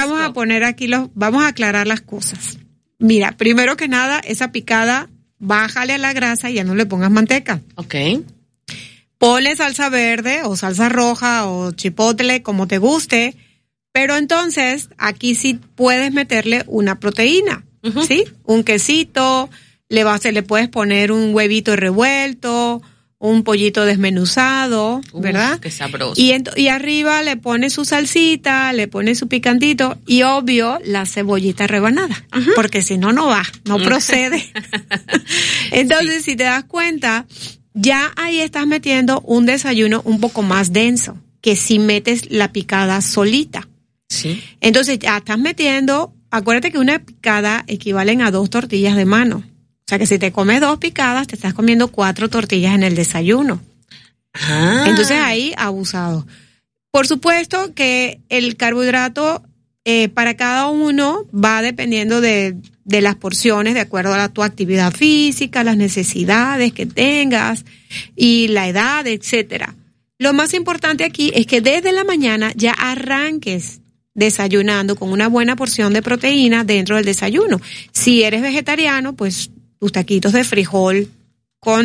vamos a poner aquí vamos a aclarar las cosas. Mira, primero que nada, esa picada, bájale a la grasa y ya no le pongas manteca. Okay. Ponle salsa verde o salsa roja o chipotle, como te guste, pero entonces aquí sí puedes meterle una proteína, ¿sí? Un quesito, le puedes poner un huevito revuelto, un pollito desmenuzado, ¿verdad? Qué sabroso. Y arriba le pone su salsita, le pone su picantito y obvio la cebollita rebanada, porque si no, no va, no procede. Entonces, si te das cuenta, ya ahí estás metiendo un desayuno un poco más denso, que si metes la picada solita. Sí. Entonces ya estás metiendo, acuérdate que una picada equivalen a 2 tortillas de mano. O sea que si te comes 2 picadas, te estás comiendo 4 tortillas en el desayuno. Entonces ahí, abusado. Por supuesto que el carbohidrato para cada uno va dependiendo de las porciones, de acuerdo a tu actividad física, las necesidades que tengas y la edad, etcétera. Lo más importante aquí es que desde la mañana ya arranques desayunando con una buena porción de proteína dentro del desayuno. Si eres vegetariano, pues tus taquitos de frijol con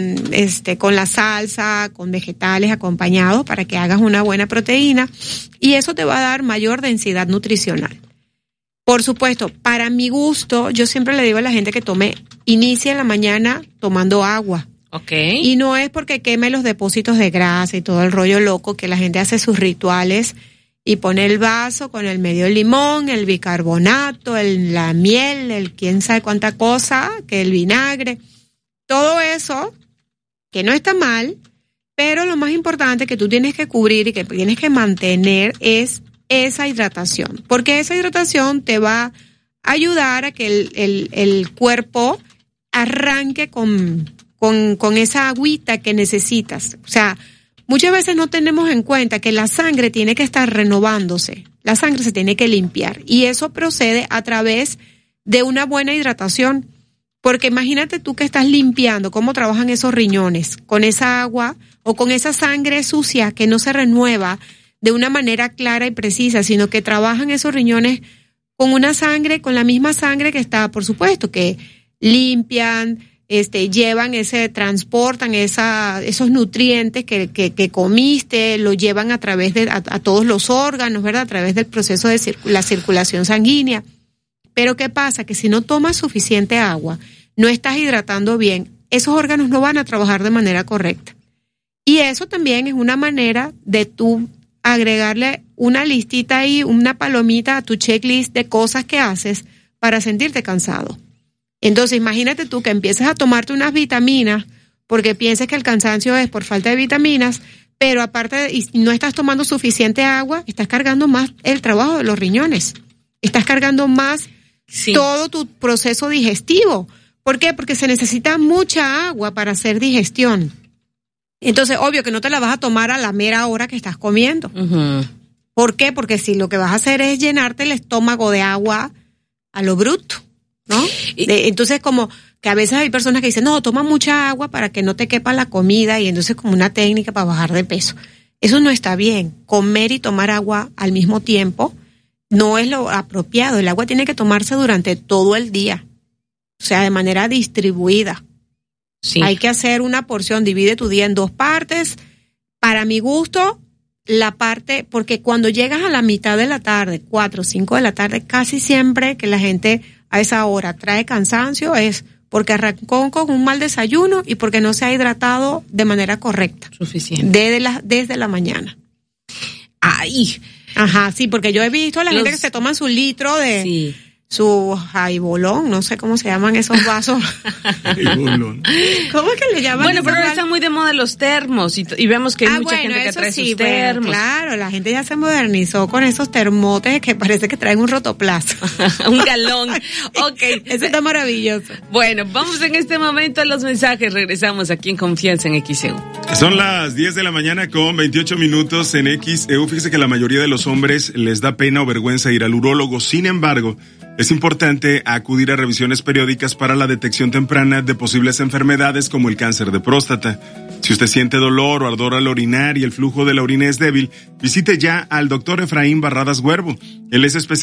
la salsa, con vegetales acompañados para que hagas una buena proteína y eso te va a dar mayor densidad nutricional. Por supuesto, para mi gusto, yo siempre le digo a la gente que inicie la mañana tomando agua. Okay. Y no es porque queme los depósitos de grasa y todo el rollo loco que la gente hace sus rituales y pone el vaso con el medio limón, el bicarbonato, la miel, el quién sabe cuánta cosa, que el vinagre. Todo eso, que no está mal, pero lo más importante que tú tienes que cubrir y que tienes que mantener es esa hidratación. Porque esa hidratación te va a ayudar a que el cuerpo arranque con esa agüita que necesitas. O sea, muchas veces no tenemos en cuenta que la sangre tiene que estar renovándose, la sangre se tiene que limpiar y eso procede a través de una buena hidratación, porque imagínate tú que estás limpiando cómo trabajan esos riñones, con esa agua o con esa sangre sucia que no se renueva de una manera clara y precisa, sino que trabajan esos riñones con una sangre, con la misma sangre que está, por supuesto, que limpian, transportan esos nutrientes que comiste, lo llevan a través de a todos los órganos, ¿verdad? A través del proceso de la circulación sanguínea. Pero ¿qué pasa? Que si no tomas suficiente agua, no estás hidratando bien, esos órganos no van a trabajar de manera correcta. Y eso también es una manera de tú agregarle una listita ahí, una palomita a tu checklist de cosas que haces para sentirte cansado. Entonces, imagínate tú que empieces a tomarte unas vitaminas porque piensas que el cansancio es por falta de vitaminas, pero aparte, y no estás tomando suficiente agua, estás cargando más el trabajo de los riñones. Estás cargando más todo tu proceso digestivo. ¿Por qué? Porque se necesita mucha agua para hacer digestión. Entonces, obvio que no te la vas a tomar a la mera hora que estás comiendo. ¿Por qué? Porque si lo que vas a hacer es llenarte el estómago de agua a lo bruto, ¿no? Entonces, como que a veces hay personas que dicen, no, toma mucha agua para que no te quepa la comida y entonces como una técnica para bajar de peso. Eso no está bien. Comer y tomar agua al mismo tiempo no es lo apropiado. El agua tiene que tomarse durante todo el día, o sea, de manera distribuida. Sí. Hay que hacer una porción, divide tu día en 2 partes. Para mi gusto, la parte, porque cuando llegas a la mitad de la tarde, 4 o 5 de la tarde, casi siempre que la gente a esa hora trae cansancio es porque arrancó con un mal desayuno y porque no se ha hidratado de manera correcta. Suficiente. Desde la mañana. ¡Ay! Ajá, sí, porque yo he visto a la gente que se toman su litro de... Sí. Su jaibolón, no sé cómo se llaman esos vasos. Jaibolón. ¿Cómo es que le llaman? Bueno, pero ahora están muy de moda los termos y vemos que hay mucha gente que trae sus termos. Claro, la gente ya se modernizó con esos termotes que parece que traen un rotoplas. Un galón. Okay. Eso está maravilloso. Bueno, vamos en este momento a los mensajes. Regresamos aquí en Confianza en XEU. Son las 10 de la mañana con 28 minutos en XEU. Fíjese que la mayoría de los hombres les da pena o vergüenza ir al urólogo. Sin embargo, es importante acudir a revisiones periódicas para la detección temprana de posibles enfermedades como el cáncer de próstata. Si usted siente dolor o ardor al orinar y el flujo de la orina es débil, visite ya al doctor Efraín Barradas Huervo. Él es especialista